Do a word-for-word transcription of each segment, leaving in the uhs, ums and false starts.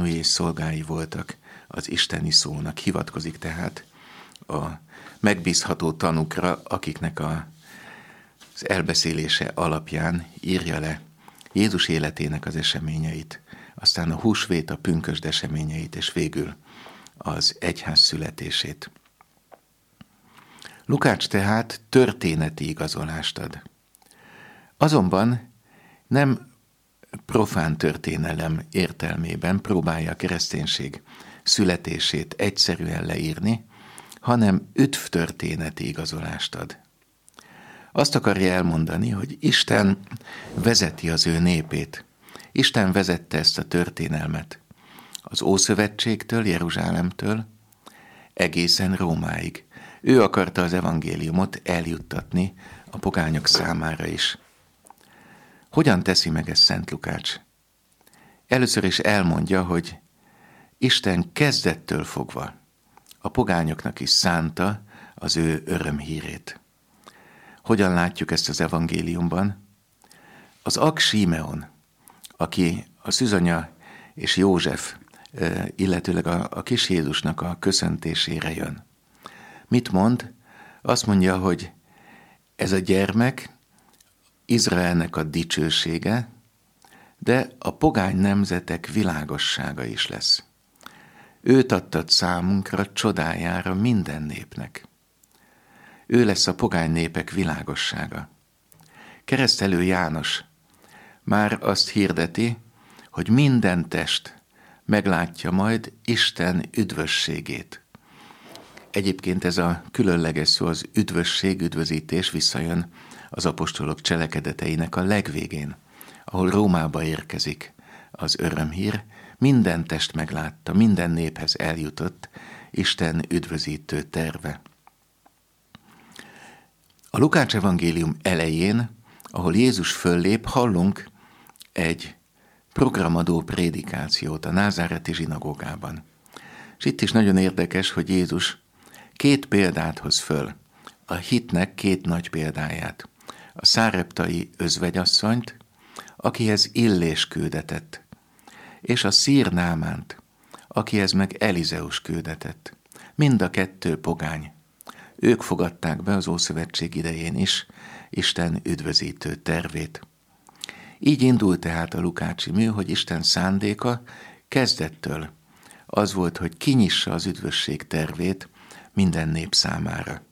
tanúi és szolgái voltak az isteni szónak. Hivatkozik tehát a megbízható tanúkra, akiknek a, az elbeszélése alapján írja le Jézus életének az eseményeit, aztán a húsvét, a pünkösd eseményeit, és végül az egyház születését. Lukács tehát történeti igazolást ad. Azonban nem profán történelem értelmében próbálja a kereszténység születését egyszerűen leírni, hanem üdvtörténeti igazolást ad. Azt akarja elmondani, hogy Isten vezeti az ő népét. Isten vezette ezt a történelmet az Ószövetségtől, Jeruzsálemtől egészen Rómáig. Ő akarta az evangéliumot eljuttatni a pogányok számára is. Hogyan teszi meg ezt Szent Lukács? Először is elmondja, hogy Isten kezdettől fogva a pogányoknak is szánta az ő örömhírét. Hogyan látjuk ezt az evangéliumban? Az Ak Símeon, aki a szűzanya és József, illetőleg a, a kis Jézusnak a köszöntésére jön. Mit mond? Azt mondja, hogy ez a gyermek Izraelnek a dicsősége, de a pogány nemzetek világossága is lesz. Őt adtad számunkra csodájára minden népnek. Ő lesz a pogány népek világossága. Keresztelő János már azt hirdeti, hogy minden test meglátja majd Isten üdvösségét. Egyébként ez a különleges szó, az üdvösség, üdvözítés visszajön az apostolok cselekedeteinek a legvégén, ahol Rómába érkezik az örömhír, minden test meglátta, minden néphez eljutott Isten üdvözítő terve. A Lukács evangélium elején, ahol Jézus föllép, hallunk egy programadó prédikációt a názáreti zsinagógában. És itt is nagyon érdekes, hogy Jézus két példát hoz föl, a hitnek két nagy példáját. A száreptai özvegyasszonyt, akihez Illés küldetett, és a szír Námánt, akihez meg Elizeus küldetett. Mind a kettő pogány. Ők fogadták be az Ószövetség idején is Isten üdvözítő tervét. Így indult tehát a lukácsi mű, hogy Isten szándéka kezdettől az volt, hogy kinyissa az üdvösség tervét minden nép számára.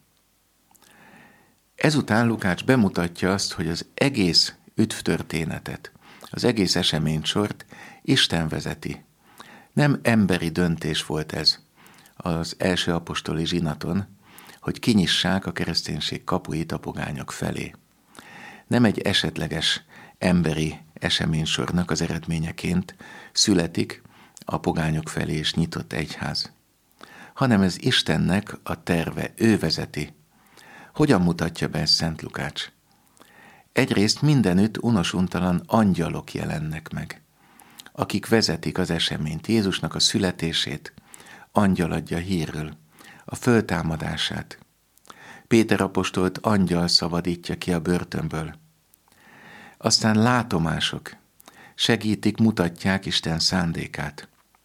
Ezután Lukács bemutatja azt, hogy az egész üdvtörténetet, az egész eseménysort Isten vezeti. Nem emberi döntés volt ez az első apostoli zsinaton, hogy kinyissák a kereszténység kapuit a pogányok felé. Nem egy esetleges emberi eseménysornak az eredményeként születik a pogányok felé is nyitott egyház, hanem ez Istennek a terve, ő vezeti. Hogyan mutatja be ezt Szent Lukács? Egyrészt mindenütt unosuntalan angyalok jelennek meg, akik vezetik az eseményt, Jézusnak a születését, angyal adja hírül, a föltámadását. Péter apostolt angyal szabadítja ki a börtönből. Aztán látomások segítik, mutatják Isten szándékát.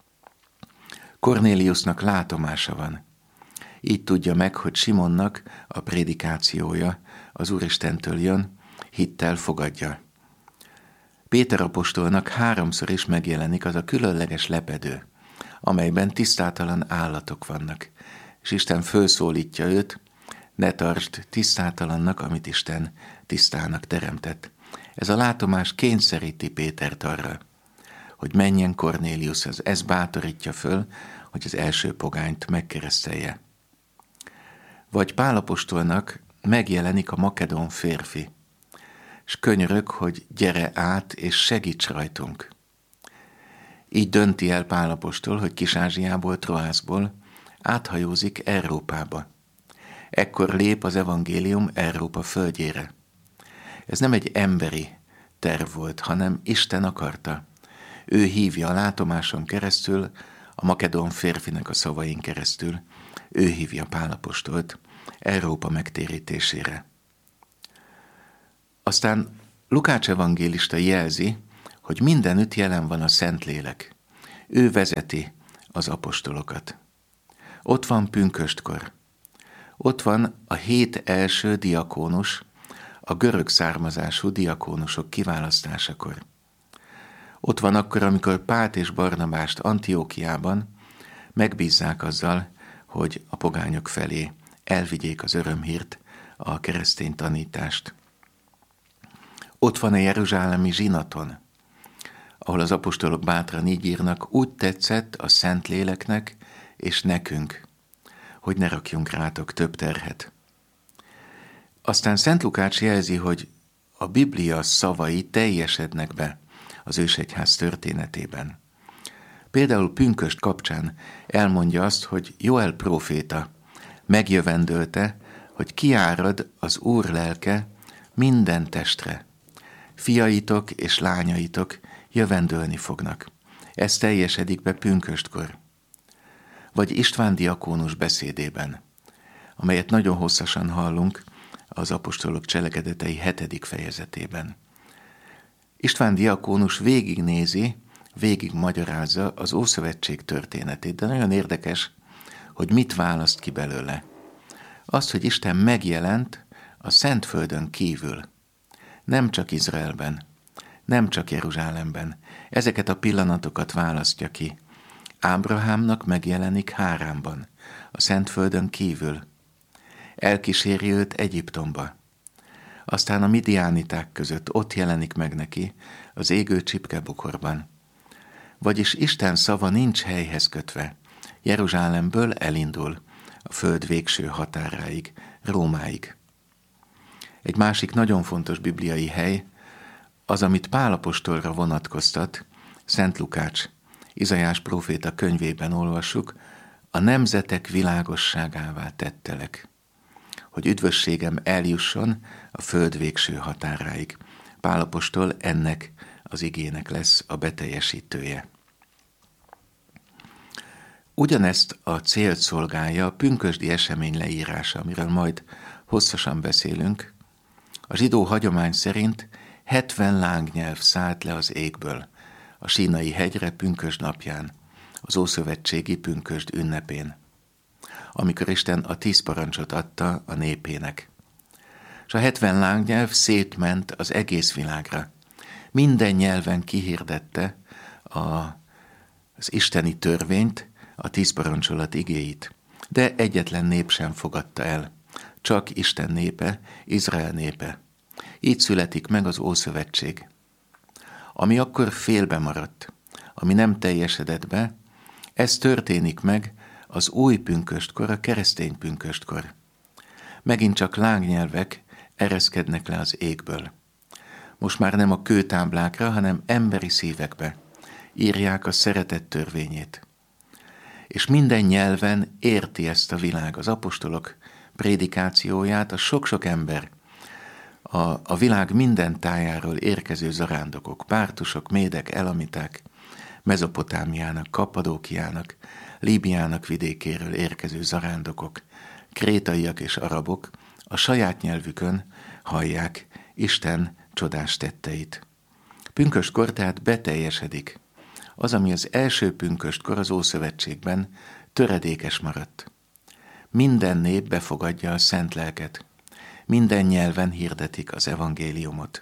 Kornéliusnak látomása van. Így tudja meg, hogy Simonnak a prédikációja az Úristentől jön, hittel fogadja. Péter apostolnak háromszor is megjelenik az a különleges lepedő, amelyben tisztátalan állatok vannak, és Isten fölszólítja őt, ne tartsd tisztátalannak, amit Isten tisztának teremtett. Ez a látomás kényszeríti Pétert arra, hogy menjen Kornéliushoz. Ez bátorítja föl, hogy az első pogányt megkeresztelje. Vagy Pál apostolnak megjelenik a makedón férfi, és könyörög, hogy gyere át és segíts rajtunk. Így dönti el Pál apostol, hogy Kis-Ázsiából, Troászból áthajózik Európába. Ekkor lép az evangélium Európa földjére. Ez nem egy emberi terv volt, hanem Isten akarta. Ő hívja a látomáson keresztül, a makedón férfinek a szavain keresztül, ő hívja Pál apostolt Európa megtérítésére. Aztán Lukács evangélista jelzi, hogy mindenütt jelen van a Szentlélek. Ő vezeti az apostolokat. Ott van pünköstkor. Ott van a hét első diakónus, a görög származású diakónusok kiválasztásakor. Ott van akkor, amikor Pált és Barnabást Antiókiában megbízzák azzal, hogy a pogányok felé elvigyék az örömhírt, a keresztény tanítást. Ott van a jeruzsálemi zsinaton, ahol az apostolok bátran így írnak, úgy tetszett a Szentléleknek és nekünk, hogy ne rakjunk rátok több terhet. Aztán Szent Lukács jelzi, hogy a Biblia szavai teljesednek be az ősegyház történetében. Például pünkösd kapcsán elmondja azt, hogy Joel próféta megjövendölte, hogy kiárad az Úr lelke minden testre. Fiaitok és lányaitok jövendölni fognak. Ez teljesedik be pünköstkor. Vagy István diakónus beszédében, amelyet nagyon hosszasan hallunk az apostolok cselekedetei hetedik fejezetében. István diakónus végignézi, végig magyarázza az Ószövetség történetét, de nagyon érdekes, hogy mit választ ki belőle. Azt, hogy Isten megjelent a Szentföldön kívül, nem csak Izraelben, nem csak Jeruzsálemben. Ezeket a pillanatokat választja ki. Ábrahámnak megjelenik Háránban, a Szentföldön kívül. Elkíséri őt Egyiptomba. Aztán a midiániták között ott jelenik meg neki az égő csipkebokorban. Vagyis Isten szava nincs helyhez kötve. Jeruzsálemből elindul a föld végső határáig, Rómáig. Egy másik nagyon fontos bibliai hely, az, amit Pál apostolra vonatkoztat, Szent Lukács, Izaiás próféta könyvében olvassuk, a nemzetek világosságává tettelek, hogy üdvösségem eljusson a föld végső határáig. Pál apostol ennek az igének lesz a beteljesítője. Ugyanezt a célt szolgálja a pünkösdi esemény leírása, amiről majd hosszasan beszélünk. A zsidó hagyomány szerint hetven lángnyelv szállt le az égből a Sínai hegyre pünkösd napján, az ószövetségi pünkösd ünnepén, amikor Isten a tíz parancsot adta a népének. És a hetven lángnyelv szétment az egész világra. Minden nyelven kihirdette a, az isteni törvényt, a tíz parancsolat igéit, de egyetlen nép sem fogadta el, csak Isten népe, Izrael népe. Így születik meg az Ószövetség. Ami akkor félbe maradt, ami nem teljesedett be, ez történik meg az új pünköstkor, a keresztény pünköstkor. Megint csak lángnyelvek ereszkednek le az égből. Most már nem a kőtáblákra, hanem emberi szívekbe írják a szeretet törvényét. És minden nyelven érti ezt a világ, az apostolok prédikációját, a sok-sok ember, a, a világ minden tájáról érkező zarándokok, pártusok, médek, elamiták, Mezopotámiának, Kappadókiának, Líbiának vidékéről érkező zarándokok, krétaiak és arabok a saját nyelvükön hallják Isten csodás tetteit. Pünköstkor tehát beteljesedik az, ami az első pünköstkor az Ószövetségben töredékes maradt. Minden nép befogadja a szent lelket, minden nyelven hirdetik az evangéliumot.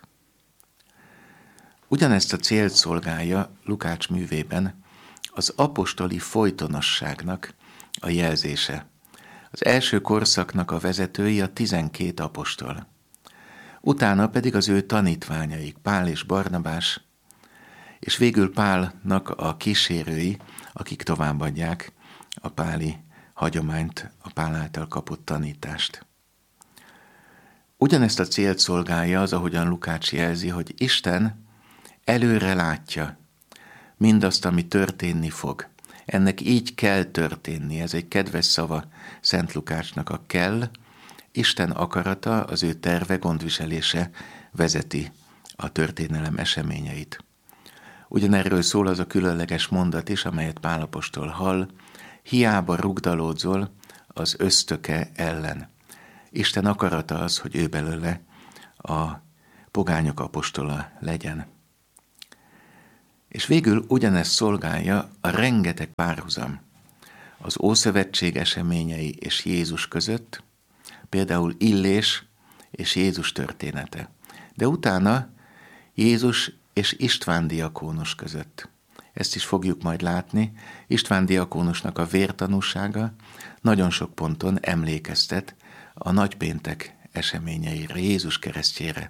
Ugyanezt a célt szolgálja Lukács művében az apostoli folytonosságnak a jelzése. Az első korszaknak a vezetői a tizenkét apostol. Utána pedig az ő tanítványaik, Pál és Barnabás, és végül Pálnak a kísérői, akik továbbadják a páli hagyományt, a Pál által kapott tanítást. Ugyanezt a célt szolgálja az, ahogyan Lukács jelzi, hogy Isten előre látja mindazt, ami történni fog. Ennek így kell történni, ez egy kedves szava Szent Lukácsnak, a kell. Isten akarata, az ő terve, gondviselése vezeti a történelem eseményeit. Ugyanerről szól az a különleges mondat is, amelyet Pál apostol hall, hiába rugdalódzol az ösztöke ellen. Isten akarata az, hogy ő belőle a pogányok apostola legyen. És végül ugyanezt szolgálja a rengeteg párhuzam az Ószövetség eseményei és Jézus között, például Illés és Jézus története. De utána Jézus és István diakónus között. Ezt is fogjuk majd látni. István diakónusnak a vértanúsága nagyon sok ponton emlékeztet a nagypéntek eseményeire, Jézus keresztjére.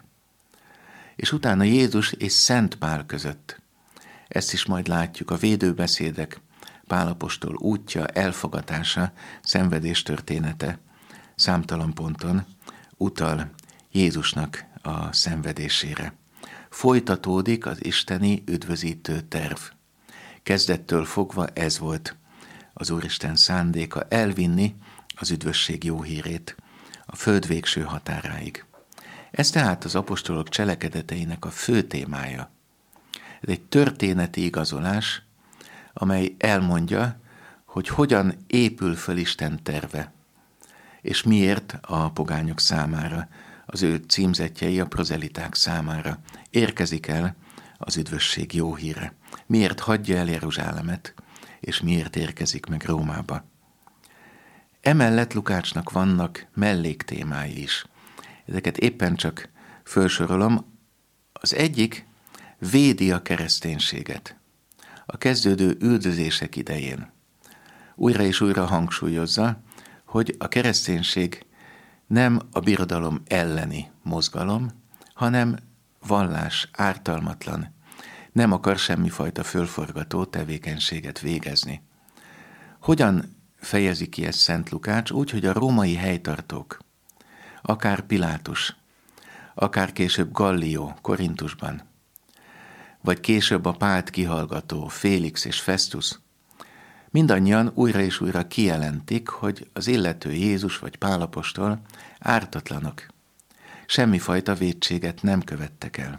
És utána Jézus és Szent Pál között. Ezt is majd látjuk, a védőbeszédek, Pál apostol útja, elfogatása, szenvedés története számtalan ponton utal Jézusnak a szenvedésére. Folytatódik az isteni üdvözítő terv. Kezdettől fogva ez volt az Úristen szándéka, elvinni az üdvösség jó hírét a föld végső határáig. Ez tehát az apostolok cselekedeteinek a fő témája. Ez egy történeti igazolás, amely elmondja, hogy hogyan épül föl Isten terve, és miért a pogányok számára, az ő címzetjei a prozeliták számára érkezik el az üdvösség jó híre. Miért hagyja el Jeruzsálemet, és miért érkezik meg Rómába. Emellett Lukácsnak vannak melléktémái is. Ezeket éppen csak felsorolom. Az egyik védi a kereszténységet. A kezdődő üldözések idején újra és újra hangsúlyozza, hogy a kereszténység nem a birodalom elleni mozgalom, hanem vallás, ártalmatlan, nem akar semmifajta fölforgató tevékenységet végezni. Hogyan fejezi ki ezt Szent Lukács? Úgy, hogy a római helytartók, akár Pilátus, akár később Gallió Korintusban, vagy később a Pált kihallgató Félix és Festus, mindannyian újra és újra kijelentik, hogy az illető Jézus vagy Pál apostol ártatlanok. Semmifajta vétséget nem követtek el.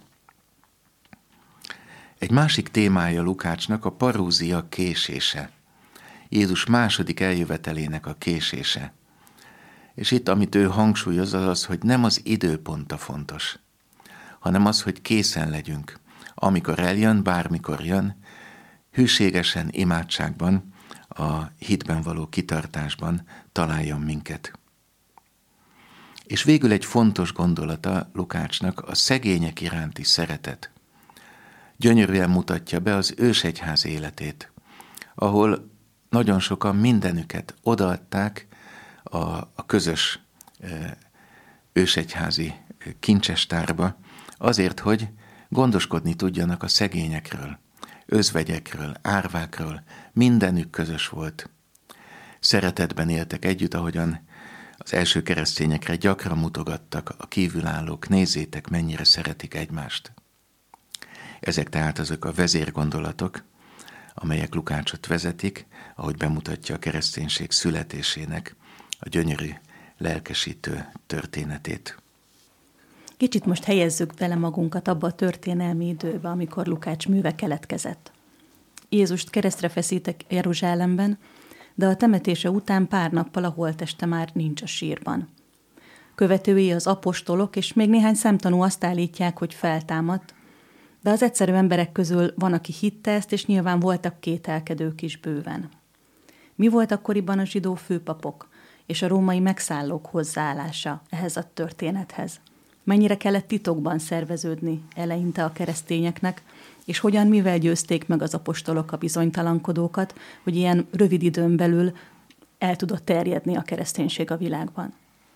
Egy másik témája Lukácsnak a parúzia késése. Jézus második eljövetelének a késése. És itt, amit ő hangsúlyoz, az az, hogy nem az időpont a fontos, hanem az, hogy készen legyünk. Amikor eljön, bármikor jön, hűségesen, imádságban, a hitben való kitartásban találjon minket. És végül egy fontos gondolata Lukácsnak a szegények iránti szeretet. Gyönyörűen mutatja be az ősegyház életét, ahol nagyon sokan mindenüket odaadták a, a közös e, ősegyházi kincsestárba, azért, hogy gondoskodni tudjanak a szegényekről, özvegyekről, árvákról, mindenük közös volt. Szeretetben éltek együtt, ahogyan az első keresztényekre gyakran mutogattak a kívülállók, nézzétek, mennyire szeretik egymást. Ezek tehát azok a vezérgondolatok, amelyek Lukácsot vezetik, ahogy bemutatja a kereszténység születésének a gyönyörű, lelkesítő történetét. Kicsit most helyezzük bele magunkat abba a történelmi időbe, amikor Lukács műve keletkezett. Jézust keresztre feszítek Jeruzsálemben, de a temetése után pár nappal a holtteste már nincs a sírban. Követői az apostolok, és még néhány szemtanú azt állítják, hogy feltámadt, de az egyszerű emberek közül van, aki hitte ezt, és nyilván voltak kételkedők is bőven. Mi volt akkoriban a zsidó főpapok és a római megszállók hozzáállása ehhez a történethez? Mennyire kellett titokban szerveződni eleinte a keresztényeknek, és hogyan, mivel győzték meg az apostolok a bizonytalankodókat, hogy ilyen rövid időn belül el tudott terjedni a kereszténység a világban?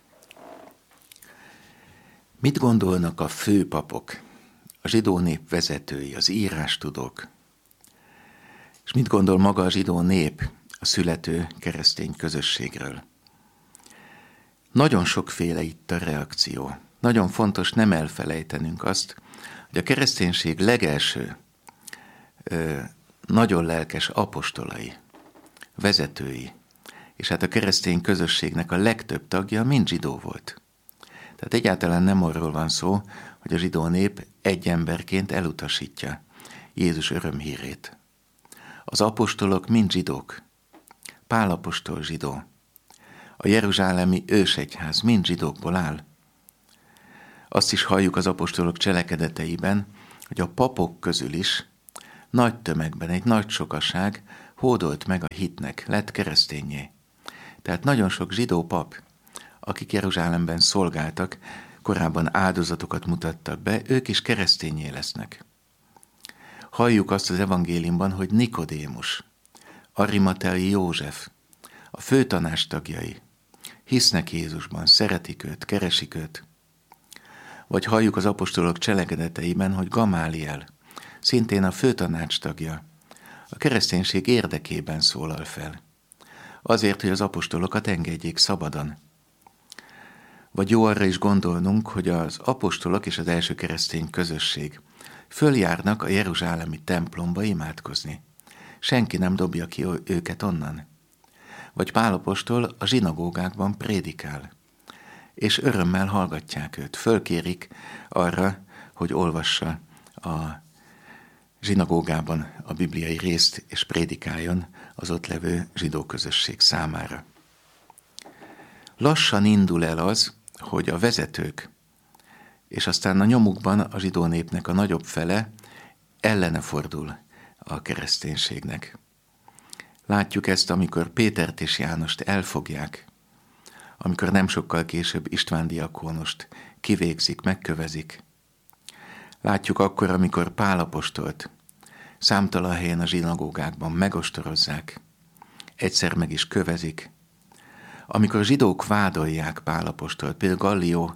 Mit gondolnak a főpapok, a zsidó nép vezetői, az írástudók? És mit gondol maga a zsidó nép a születő keresztény közösségről? Nagyon sokféle itt a reakció. Nagyon fontos nem elfelejtenünk azt, hogy a kereszténység legelső, nagyon lelkes apostolai, vezetői, és hát a keresztény közösségnek a legtöbb tagja mind zsidó volt. Tehát egyáltalán nem arról van szó, hogy a zsidó nép egy emberként elutasítja Jézus örömhírét. Az apostolok mind zsidók. Pál apostol zsidó. A jeruzsálemi ősegyház mind zsidókból áll. Azt is halljuk az apostolok cselekedeteiben, hogy a papok közül is nagy tömegben, egy nagy sokaság hódolt meg a hitnek, lett kereszténnyé. Tehát nagyon sok zsidó pap, akik Jeruzsálemben szolgáltak, korábban áldozatokat mutattak be, ők is kereszténnyé lesznek. Halljuk azt az evangéliumban, hogy Nikodémus, Arimateai József, a főtanács tagjai hisznek Jézusban, szeretik őt, keresik őt. Vagy halljuk az apostolok cselekedeteiben, hogy Gamáliel, szintén a főtanács tagja, a kereszténység érdekében szólal fel. Azért, hogy az apostolokat engedjék szabadon. Vagy jó arra is gondolnunk, hogy az apostolok és az első keresztény közösség följárnak a jeruzsálemi templomba imádkozni. Senki nem dobja ki őket onnan. Vagy Pál apostol a zsinagógákban prédikál, és örömmel hallgatják őt. Fölkérik arra, hogy olvassa a zsinagógában a bibliai részt, és prédikáljon az ott levő zsidó közösség számára. Lassan indul el az, hogy a vezetők, és aztán a nyomukban a zsidó népnek a nagyobb fele ellene fordul a kereszténységnek. Látjuk ezt, amikor Pétert és Jánost elfogják, amikor nem sokkal később István diakónost kivégzik, megkövezik. Látjuk akkor, amikor Pál apostolt számtalan helyen a zsinagógákban megostorozzák, egyszer meg is kövezik. Amikor a zsidók vádolják Pál apostolt, például Gallió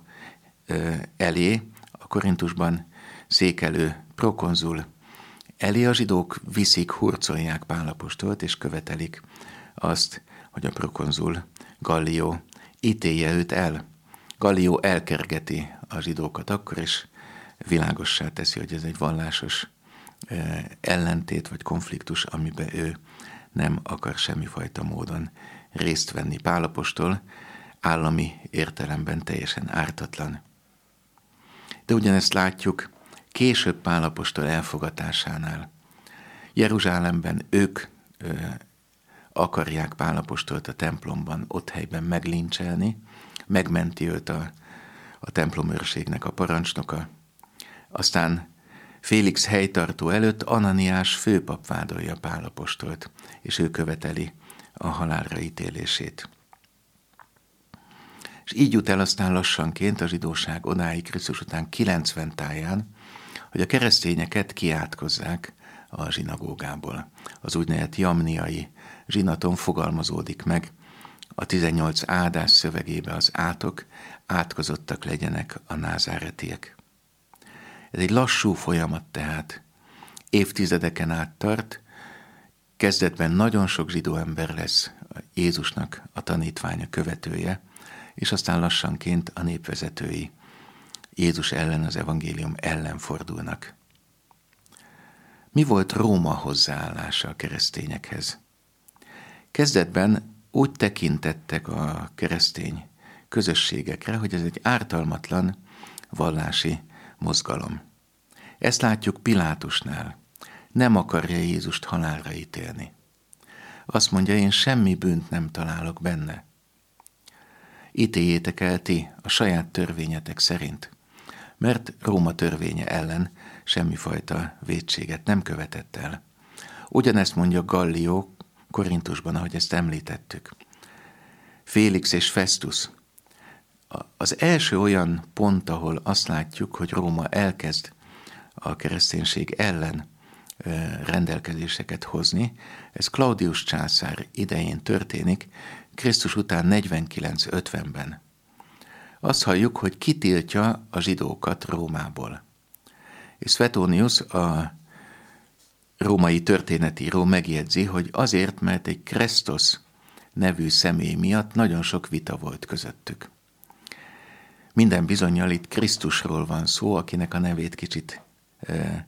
elé, a Korintusban székelő prokonzul elé, a zsidók viszik, hurcolják Pál apostolt, és követelik azt, hogy a prokonzul Gallió ítélje őt el. Gallió elkergeti a zsidókat akkor, és világossá teszi, hogy ez egy vallásos ellentét vagy konfliktus, amiben ő nem akar semmifajta módon részt venni. Pál apostol állami értelemben teljesen ártatlan. De ugyanezt látjuk később Pál apostol elfogatásánál. Jeruzsálemben ők ö, akarják Pál apostolt a templomban, ott helyben meglincselni, megmenti őt a, a templomőrségnek a parancsnoka. Aztán Félix helytartó előtt Ananiás főpap vádolja Pál apostolt, és ő követeli a halálra ítélését. És így jut el aztán lassanként a zsidóság odáig Krisztus után kilencven táján, hogy a keresztényeket kiátkozzák a zsinagógából. Az úgynevezett jamniai zsinaton fogalmazódik meg a tizennyolc áldás szövegébe az átok, átkozottak legyenek a názáretiek. Ez egy lassú folyamat tehát, évtizedeken át tart, kezdetben nagyon sok zsidó ember lesz Jézusnak a tanítványa, követője, és aztán lassanként a népvezetői Jézus ellen, az evangélium ellen fordulnak. Mi volt Róma hozzáállása a keresztényekhez? Kezdetben úgy tekintettek a keresztény közösségekre, hogy ez egy ártalmatlan vallási mozgalom. Ezt látjuk Pilátusnál. Nem akarja Jézust halálra ítélni. Azt mondja, én semmi bűnt nem találok benne. Ítéljétek el ti a saját törvényetek szerint, mert Róma törvénye ellen semmifajta vétséget nem követett el. Ugyanezt mondja Gallió Korintusban, ahogy ezt említettük. Félix és Festus. Az első olyan pont, ahol azt látjuk, hogy Róma elkezd a kereszténység ellen rendelkezéseket hozni, ez Claudius császár idején történik, Krisztus után negyvenkilenc ötvenben. Azt halljuk, hogy kitiltja a zsidókat Rómából. És Suetonius, a római történetíró megjegyzi, hogy azért, mert egy Kresztosz nevű személy miatt nagyon sok vita volt közöttük. Minden bizonnyal itt Krisztusról van szó, akinek a nevét kicsit e,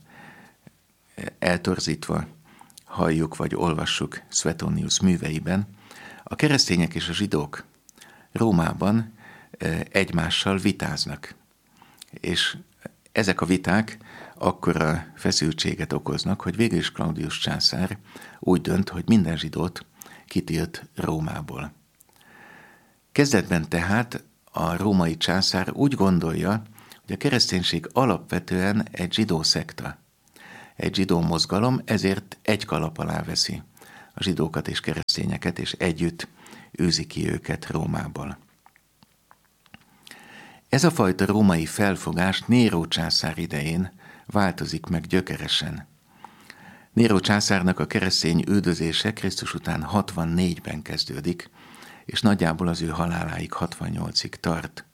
eltorzítva halljuk vagy olvassuk Suetonius műveiben. A keresztények és a zsidók Rómában e, egymással vitáznak, és ezek a viták akkora feszültséget okoznak, hogy végül is Claudius császár úgy dönt, hogy minden zsidót kitilt Rómából. Kezdetben tehát a római császár úgy gondolja, hogy a kereszténység alapvetően egy zsidó szekta. egy zsidó mozgalom, ezért egy kalap alá veszi a zsidókat és keresztényeket, és együtt űzi ki őket Rómából. Ez a fajta római felfogás Néró császár idején változik meg gyökeresen. Néró császárnak a keresztény üldözése Krisztus után hatvannégyben kezdődik, és nagyjából az ő haláláig hatvannyolcig tart.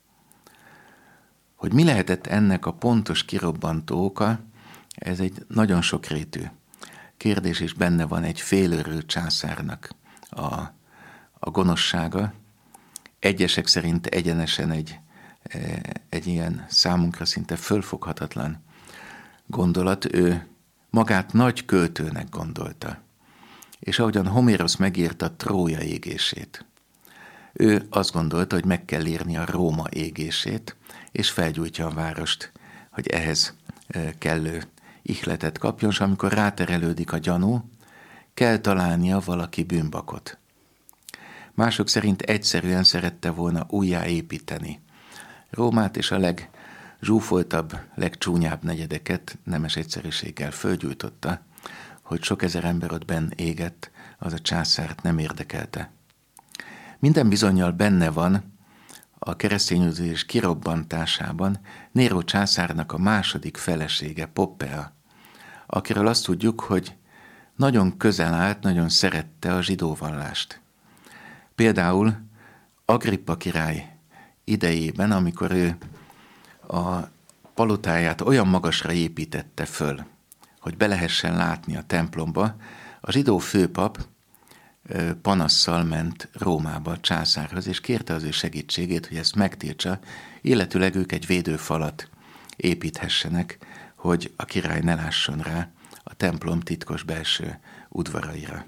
Hogy mi lehetett ennek a pontos kirobbantó oka, ez egy nagyon sokrétű kérdés, és benne van egy félőrült császárnak a, a gonoszsága. Egyesek szerint egyenesen egy, egy ilyen számunkra szinte fölfoghatatlan gondolat. Ő magát nagy költőnek gondolta, és ahogyan Homérosz megírta Trója égését, ő azt gondolta, hogy meg kell írni a Róma égését, és felgyújtja a várost, hogy ehhez kellő ihletet kapjon, és amikor ráterelődik a gyanú, kell találnia valaki bűnbakot. Mások szerint egyszerűen szerette volna újjáépíteni Rómát, és a legzsúfoltabb, legcsúnyább negyedeket nemes egyszerűséggel fölgyújtotta, hogy sok ezer ember ott benn égett, az a császárt nem érdekelte. Minden bizonnyal benne van a keresztényüldözés kirobbantásában Néró császárnak a második felesége, Poppea, akiről azt tudjuk, hogy nagyon közel állt, nagyon szerette a zsidó vallást. Például Agrippa király idejében, amikor ő a palotáját olyan magasra építette föl, hogy be lehessen látni a templomba, a zsidó főpap panasszal ment Rómába a császárhoz, és kérte az ő segítségét, hogy ezt megtiltsa, illetőleg ők egy védőfalat építhessenek, hogy a király ne lásson rá a templom titkos belső udvaraira.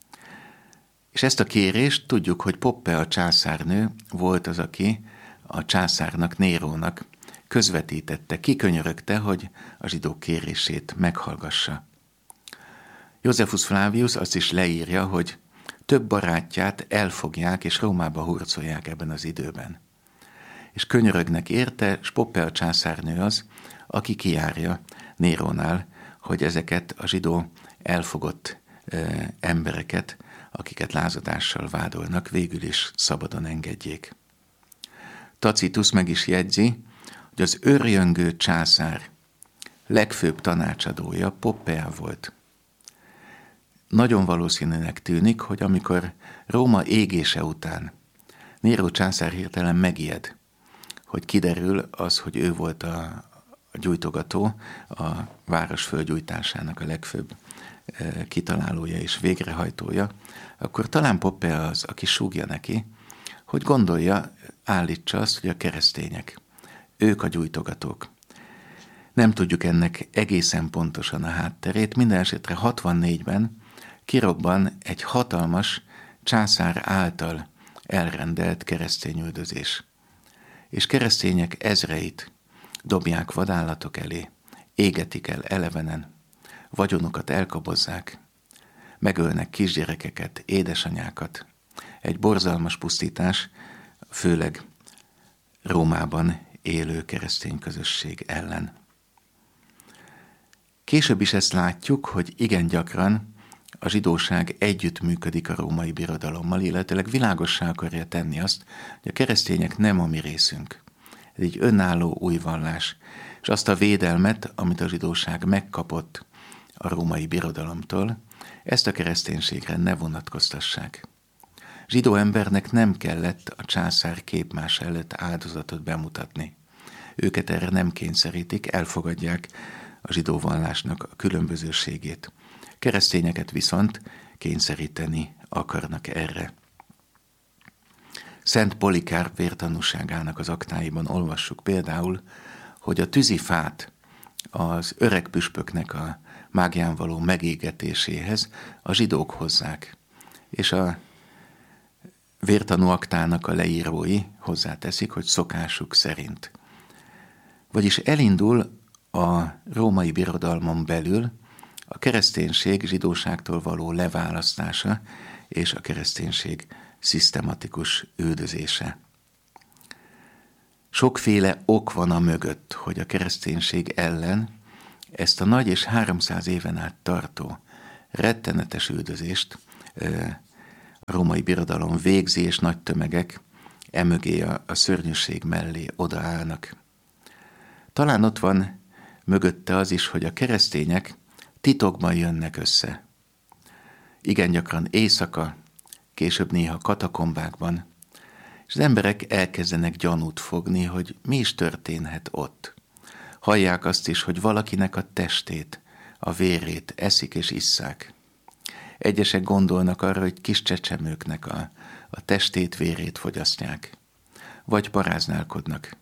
És ezt a kérést tudjuk, hogy Poppea császárnő volt az, aki a császárnak, Nérónak közvetítette, kikönyörögte, hogy a zsidók kérését meghallgassa. Josephus Flavius azt is leírja, hogy több barátját elfogják és Rómába hurcolják ebben az időben. És könyörögnek érte, s Poppea császárnő az, aki kijárja Nérónál, hogy ezeket a zsidó elfogott e, embereket, akiket lázadással vádolnak, végül is szabadon engedjék. Tacitus meg is jegyzi, hogy az örjöngő császár legfőbb tanácsadója Poppea volt. Nagyon valószínűnek tűnik, hogy amikor Róma égése után Néró császár hirtelen megijed, hogy kiderül az, hogy ő volt a, a gyújtogató, a város fölgyújtásának a legfőbb e, kitalálója és végrehajtója, akkor talán Poppea az, aki súgja neki, hogy gondolja, állítsa azt, hogy a keresztények, ők a gyújtogatók. Nem tudjuk ennek egészen pontosan a hátterét, minden esetre hatvannégyben kirobban egy hatalmas császár által elrendelt keresztényüldözés. És keresztények ezreit dobják vadállatok elé, égetik el elevenen, vagyonukat elkobozzák, megölnek kisgyerekeket, édesanyákat. Egy borzalmas pusztítás, főleg Rómában élő keresztény közösség ellen. Később is ezt látjuk, hogy igen gyakran a zsidóság együttműködik a római birodalommal, illetőleg világossá akarja tenni azt, hogy a keresztények nem a mi részünk. Ez egy önálló új vallás, és azt a védelmet, amit a zsidóság megkapott a római birodalomtól, ezt a kereszténységre ne vonatkoztassák. Zsidó embernek nem kellett a császár képmás előtt áldozatot bemutatni. Őket erre nem kényszerítik, elfogadják a zsidó vallásnak a különbözőségét. Keresztényeket viszont kényszeríteni akarnak erre. Szent Polikárp vértanúságának az aktáiban olvassuk például, hogy a tűzifát az öreg püspöknek a mágián való megégetéséhez a zsidók hozzák, és a vértanú aktának a leírói hozzáteszik, hogy szokásuk szerint. Vagyis elindul a római birodalmon belül a kereszténység zsidóságtól való leválasztása és a kereszténység szisztematikus üldözése. Sokféle ok van a mögött, hogy a kereszténység ellen ezt a nagy és háromszáz éven át tartó rettenetes üldözést a római birodalom végzi, és nagy tömegek emögé a, a szörnyűség mellé odaállnak. Talán ott van mögötte az is, hogy a keresztények titokban jönnek össze. Igen gyakran éjszaka, később néha katakombákban, és az emberek elkezdenek gyanút fogni, hogy mi is történhet ott. Hallják azt is, hogy valakinek a testét, a vérét eszik és isszák. Egyesek gondolnak arra, hogy kis csecsemőknek a, a testét, vérét fogyasztják, vagy paráználkodnak.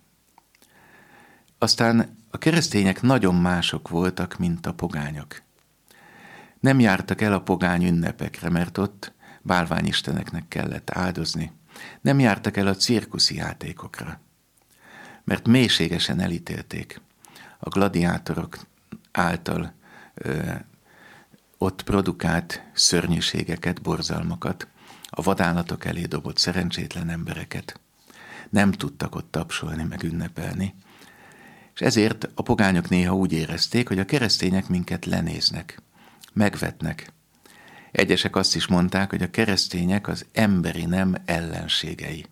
Aztán a keresztények nagyon mások voltak, mint a pogányok. Nem jártak el a pogány ünnepekre, mert ott bálványisteneknek kellett áldozni. Nem jártak el a cirkuszi játékokra, mert mélységesen elítélték a gladiátorok által ö, ott produkált szörnyűségeket, borzalmakat, a vadállatok elé dobott szerencsétlen embereket. Nem tudtak ott tapsolni, meg ünnepelni. És ezért a pogányok néha úgy érezték, hogy a keresztények minket lenéznek, megvetnek. Egyesek azt is mondták, hogy a keresztények az emberi nem ellenségei.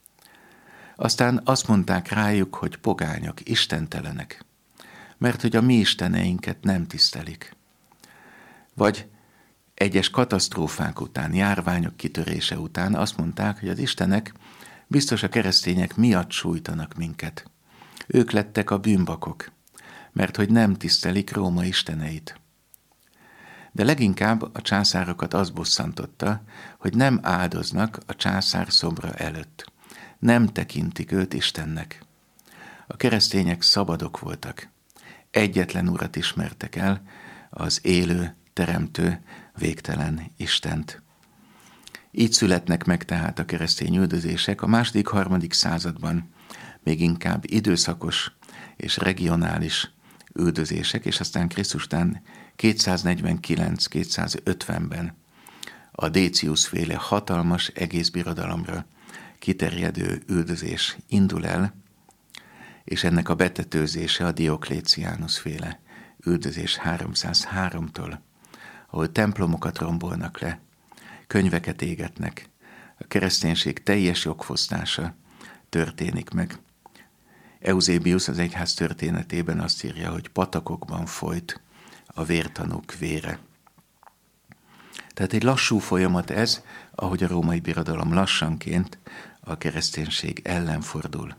Aztán azt mondták rájuk, hogy pogányok, istentelenek, mert hogy a mi isteneinket nem tisztelik. Vagy egyes katasztrófák után, járványok kitörése után azt mondták, hogy az istenek biztos a keresztények miatt sújtanak minket. Ők lettek a bűnbakok, mert hogy nem tisztelik Róma isteneit. De leginkább a császárokat az bosszantotta, hogy nem áldoznak a császár szobra előtt. Nem tekintik őt Istennek. A keresztények szabadok voltak. Egyetlen urat ismertek el, az élő, teremtő, végtelen Istent. Így születnek meg tehát a keresztény üldözések a második-harmadik században, még inkább időszakos és regionális üldözések, és aztán Krisztus után kétszáznegyvenkilenc-kétszázötvenben a Décius-féle hatalmas egész birodalomra kiterjedő üldözés indul el, és ennek a betetőzése a Diokléciánus-féle üldözés háromszázháromtól, ahol templomokat rombolnak le, könyveket égetnek, a kereszténység teljes jogfosztása történik meg. Eusebius az egyház történetében azt írja, hogy patakokban folyt a vértanúk vére. Tehát egy lassú folyamat ez, ahogy a római birodalom lassanként a kereszténység ellen fordul.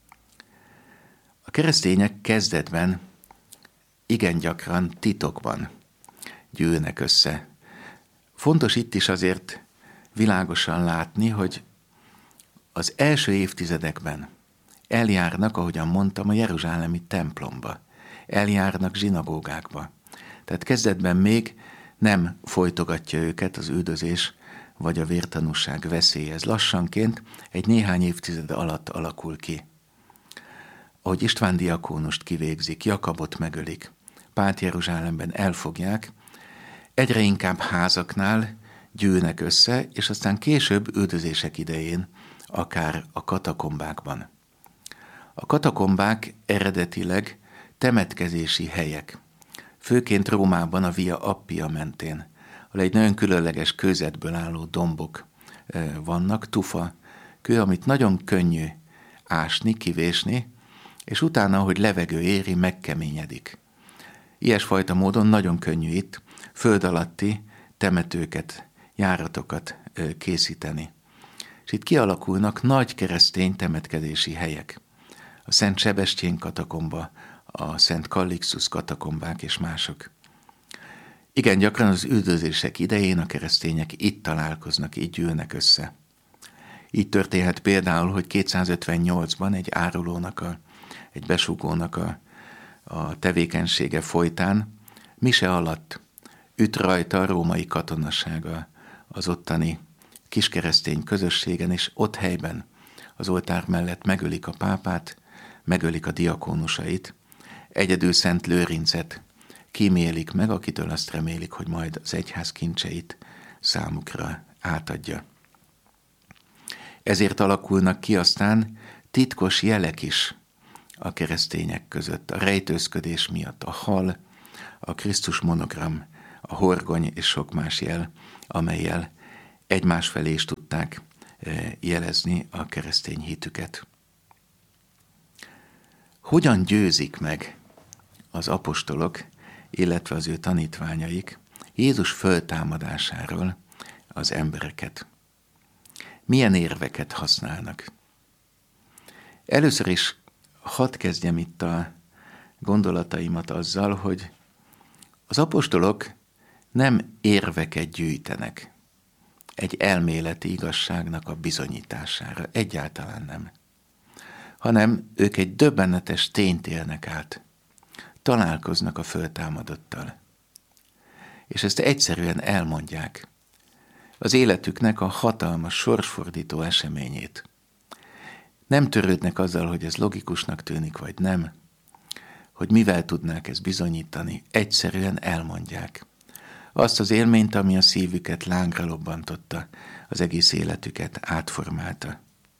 A keresztények kezdetben igen gyakran titokban gyűlnek össze. Fontos itt is azért világosan látni, hogy az első évtizedekben eljárnak, ahogyan mondtam, a jeruzsálemi templomba, eljárnak zsinagógákba. Tehát kezdetben még nem folytogatja őket az üldözés vagy a vértanúság veszélye. Ez lassanként egy néhány évtized alatt alakul ki. Ahogy István diakónust kivégzik, Jakabot megölik, Pált Jeruzsálemben elfogják, egyre inkább házaknál gyűlnek össze, és aztán később üldözések idején akár a katakombákban. A katakombák eredetileg temetkezési helyek, főként Rómában a Via Appia mentén, ahol egy nagyon különleges kőzetből álló dombok vannak, tufa kő, amit nagyon könnyű ásni, kivésni, és utána, ahogy levegő éri, megkeményedik. Ilyesfajta módon nagyon könnyű itt föld alatti temetőket, járatokat készíteni. És itt kialakulnak nagy keresztény temetkezési helyek. A Szent Sebestyén katakomba, a Szent Kallixus katakombák és mások. Igen gyakran az üldözések idején a keresztények itt találkoznak, így gyűlnek össze. Így történhet például, hogy kétszázötvennyolcban egy árulónak, a, egy besúgónak a, a tevékenysége folytán mise alatt üt rajta a római katonasága az ottani kiskeresztény közösségen, és ott helyben az oltár mellett megölik a pápát, megölik a diakónusait, egyedül Szent Lőrincet kímélik meg, akitől azt remélik, hogy majd az egyház kincseit számukra átadja. Ezért alakulnak ki aztán titkos jelek is a keresztények között, a rejtőzködés miatt, a hal, a Krisztus monogram, a horgony és sok más jel, amellyel egymás felé is tudták jelezni a keresztény hitüket. Hogyan győzik meg az apostolok, illetve az ő tanítványaik Jézus föltámadásáról az embereket? Milyen érveket használnak? Először is hadd kezdjem itt a gondolataimat azzal, hogy az apostolok nem érveket gyűjtenek egy elméleti igazságnak a bizonyítására, egyáltalán nem, hanem ők egy döbbenetes tényt élnek át, találkoznak a föltámadottal, és ezt egyszerűen elmondják, az életüknek a hatalmas, sorsfordító eseményét. Nem törődnek azzal, hogy ez logikusnak tűnik, vagy nem, hogy mivel tudnák ezt bizonyítani, egyszerűen elmondják. Azt az élményt, ami a szívüket lángra lobbantotta, az egész életüket átformálta.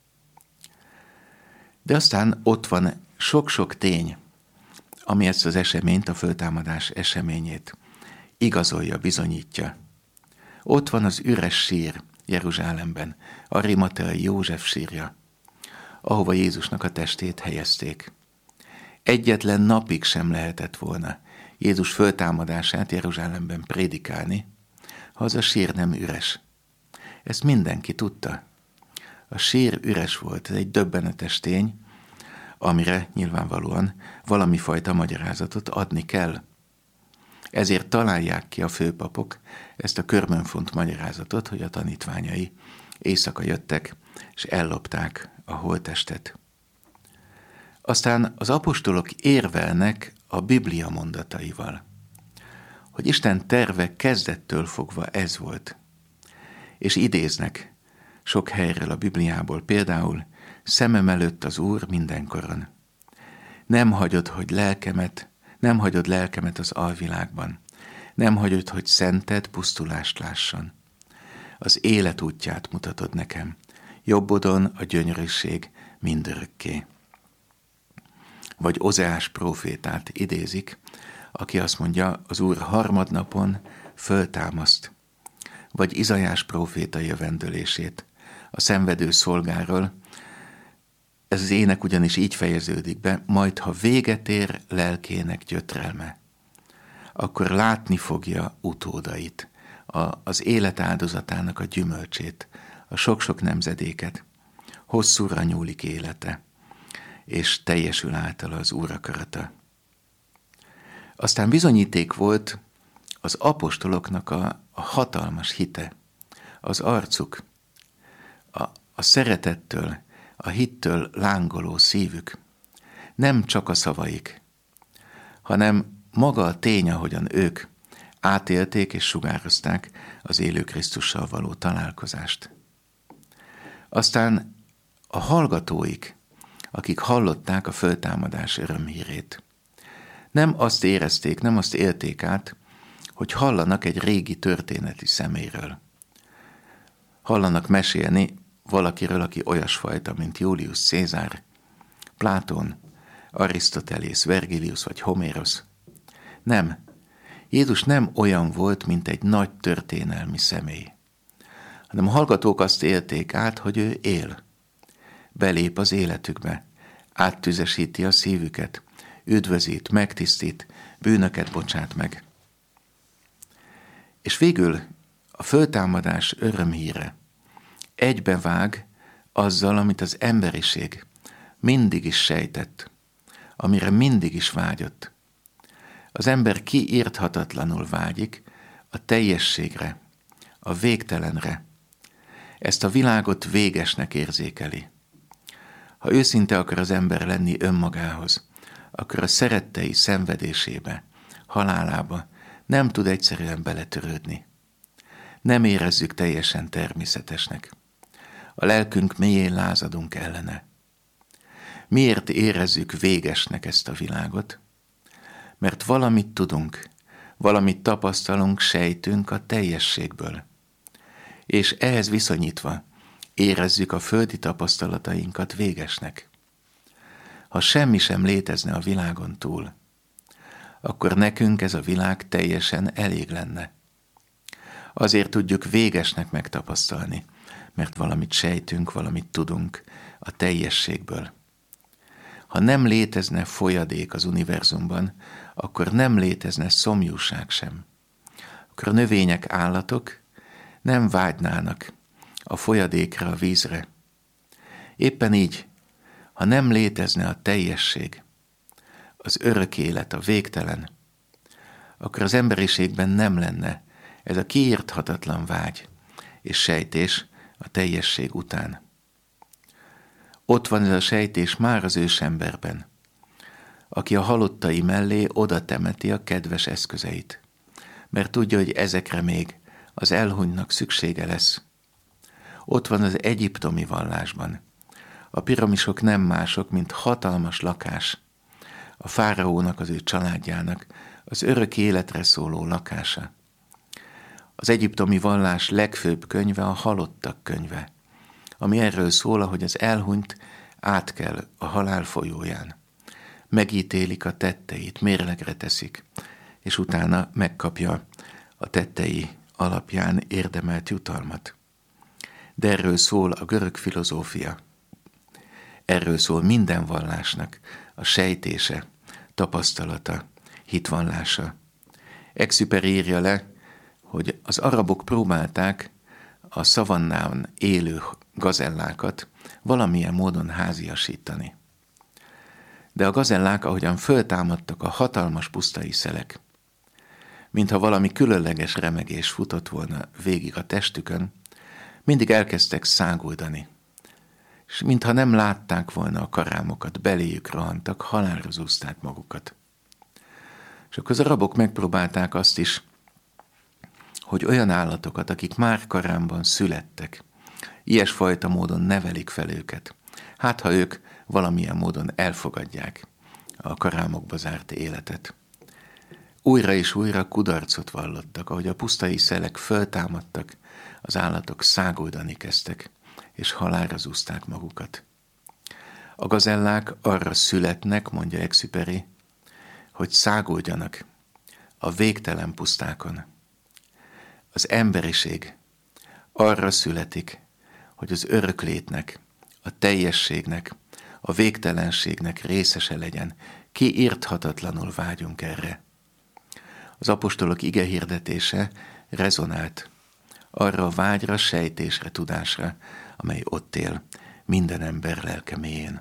De aztán ott van sok-sok tény, ami ezt az eseményt, a föltámadás eseményét igazolja, bizonyítja. Ott van az üres sír Jeruzsálemben, Arimateai József sírja, ahova Jézusnak a testét helyezték. Egyetlen napig sem lehetett volna Jézus föltámadását Jeruzsálemben prédikálni, ha az a sír nem üres. Ezt mindenki tudta. A sír üres volt, ez egy döbbenetes tény, amire nyilvánvalóan valami fajta magyarázatot adni kell. Ezért találják ki a főpapok ezt a körmönfont magyarázatot, hogy a tanítványai éjszaka jöttek, és ellopták a holttestet. Aztán az apostolok érvelnek a Biblia mondataival, hogy Isten terve kezdettől fogva ez volt, és idéznek sok helyről a Bibliából, például szemem előtt az Úr mindenkoron. Nem hagyod, hogy lelkemet, nem hagyod lelkemet az alvilágban, nem hagyod, hogy szented pusztulást lásson. Az élet útját mutatod nekem, jobbodon a gyönyörűség mindörökké. Vagy Ozeás prófétát idézik, aki azt mondja, az Úr harmadnapon föltámaszt. Vagy Izaiás próféta jövendőlését, a szenvedő szolgáról. Ez az ének ugyanis így fejeződik be, majd ha véget ér lelkének gyötrelme, akkor látni fogja utódait, a, az élet áldozatának a gyümölcsét, a sok-sok nemzedéket, hosszúra nyúlik élete, és teljesül általa az Úr akarata. Aztán bizonyíték volt az apostoloknak a, a hatalmas hite, az arcuk, a, a szeretettől, a hittől lángoló szívük. Nem csak a szavaik, hanem maga a tény, ahogyan ők átélték és sugározták az élő Krisztussal való találkozást. Aztán a hallgatóik, akik hallották a föltámadás örömhírét, nem azt érezték, nem azt élték át, hogy hallanak egy régi történeti szeméről. Hallanak mesélni valakiről, aki olyasfajta, mint Julius Cézár, Plátón, Arisztotelész, Vergilius vagy Homérosz. Nem, Jézus nem olyan volt, mint egy nagy történelmi személy, hanem a hallgatók azt élték át, hogy ő él. Belép az életükbe, áttüzesíti a szívüket, üdvözít, megtisztít, bűnöket bocsát meg. És végül a föltámadás örömhíre egybevág azzal, amit az emberiség mindig is sejtett, amire mindig is vágyott. Az ember kiírthatatlanul vágyik a teljességre, a végtelenre. Ezt a világot végesnek érzékeli. Ha őszinte akar az ember lenni önmagához, akkor a szerettei szenvedésébe, halálába nem tud egyszerűen beletörődni. Nem érezzük teljesen természetesnek. A lelkünk mélyén lázadunk ellene. Miért érezzük végesnek ezt a világot? Mert valamit tudunk, valamit tapasztalunk, sejtünk a teljességből. És ehhez viszonyítva érezzük a földi tapasztalatainkat végesnek. Ha semmi sem létezne a világon túl, akkor nekünk ez a világ teljesen elég lenne. Azért tudjuk végesnek megtapasztalni, mert valamit sejtünk, valamit tudunk a teljességből. Ha nem létezne folyadék az univerzumban, akkor nem létezne szomjúság sem. Akkor a növények, állatok nem vágynának a folyadékra, a vízre. Éppen így, ha nem létezne a teljesség, az örök élet, a végtelen, akkor az emberiségben nem lenne ez a kiírthatatlan vágy és sejtés a teljesség után. Ott van ez a sejtés már az ősemberben, aki a halottai mellé oda temeti a kedves eszközeit, mert tudja, hogy ezekre még az elhunytnak szüksége lesz. Ott van az egyiptomi vallásban. A piramisok nem mások, mint hatalmas lakás, a fáraónak, az ő családjának az örök életre szóló lakása. Az egyiptomi vallás legfőbb könyve a halottak könyve, ami erről szól, hogy az elhunyt átkel a halál folyóján. Megítélik a tetteit, mérlegre teszik, és utána megkapja a tettei alapján érdemelt jutalmat. De erről szól a görög filozófia. Erről szól minden vallásnak a sejtése, tapasztalata, hitvallása. Exupéry írja le, hogy az arabok próbálták a szavannán élő gazellákat valamilyen módon háziasítani. De a gazellák, ahogyan föltámadtak a hatalmas pusztai szelek, mintha valami különleges remegés futott volna végig a testükön, mindig elkezdtek száguldani, és mintha nem látták volna a karámokat, beléjük rohantak, halálra zúzták magukat. És akkor az arabok megpróbálták azt is, hogy olyan állatokat, akik már karámban születtek, ilyesfajta módon nevelik fel őket. Hát, ha ők valamilyen módon elfogadják a karámokba zárt életet. Újra és újra kudarcot vallottak, ahogy a pusztai szelek föltámadtak, az állatok száguldani kezdtek, és halálra zúzták magukat. A gazellák arra születnek, mondja Exupéry, hogy száguldjanak a végtelen pusztákon. Az emberiség arra születik, hogy az öröklétnek, a teljességnek, a végtelenségnek részese legyen. Kiírthatatlanul vágyunk erre. Az apostolok igehirdetése rezonált arra a vágyra, sejtésre, tudásra, amely ott él minden ember lelke mélyén.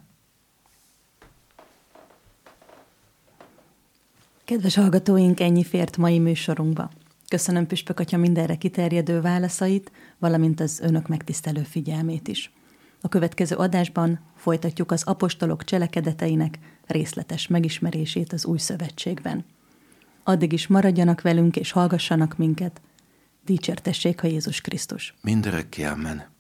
Kedves hallgatóink, ennyi fért mai műsorunkba. Köszönöm Püspök atya mindenre kiterjedő válaszait, valamint az önök megtisztelő figyelmét is. A következő adásban folytatjuk az apostolok cselekedeteinek részletes megismerését az Új Szövetségben. Addig is maradjanak velünk és hallgassanak minket. Dicsértessék a Jézus Krisztus. Mindörökké, amen.